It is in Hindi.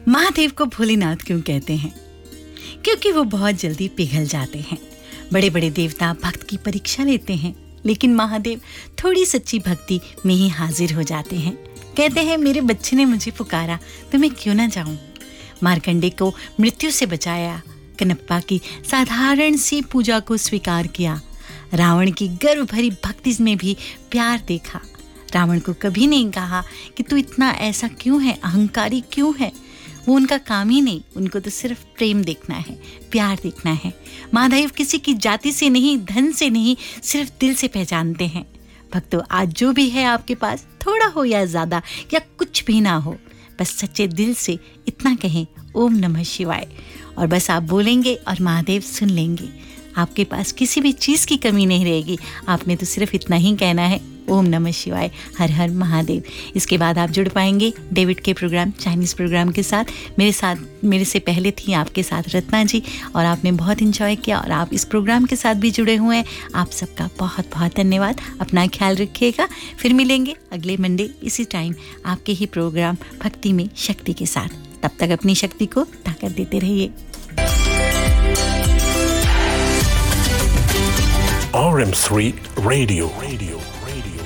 महादेव को भोलेनाथ क्यों कहते हैं? क्योंकि वो बहुत जल्दी पिघल जाते हैं। बड़े बड़े देवता भक्त की परीक्षा लेते हैं, लेकिन महादेव थोड़ी सच्ची भक्ति में ही हाजिर हो जाते हैं। कहते हैं, मेरे बच्चे ने मुझे पुकारा तो मैं क्यों ना जाऊं। मार्कंडे को मृत्यु से बचाया, कनप्पा की साधारण सी पूजा को स्वीकार किया, रावण की गर्व भरी भक्ति में भी प्यार देखा। रावण को कभी नहीं कहा कि तू इतना ऐसा क्यों है, अहंकारी क्यों है। वो उनका काम ही नहीं, उनको तो सिर्फ प्रेम देखना है, प्यार देखना है। महादेव किसी की जाति से नहीं, धन से नहीं, सिर्फ दिल से पहचानते हैं। भक्तों, आज जो भी है आपके पास, थोड़ा हो या ज़्यादा या कुछ भी ना हो, बस सच्चे दिल से इतना कहें, ओम नमः शिवाय, और बस आप बोलेंगे और महादेव सुन लेंगे। आपके पास किसी भी चीज़ की कमी नहीं रहेगी। आपने तो सिर्फ इतना ही कहना है, ओम नमः शिवाय, हर हर महादेव। इसके बाद आप जुड़ पाएंगे डेविड के प्रोग्राम, चाइनीज़ प्रोग्राम के साथ। मेरे से पहले थी आपके साथ रत्ना जी, और आपने बहुत इंजॉय किया और आप इस प्रोग्राम के साथ भी जुड़े हुए हैं। आप सबका बहुत बहुत धन्यवाद। अपना ख्याल रखिएगा। फिर मिलेंगे अगले मंडे इसी टाइम आपके ही प्रोग्राम भक्ति में शक्ति के साथ। तब तक अपनी शक्ति को ताकत देते रहिए। RM3 Radio.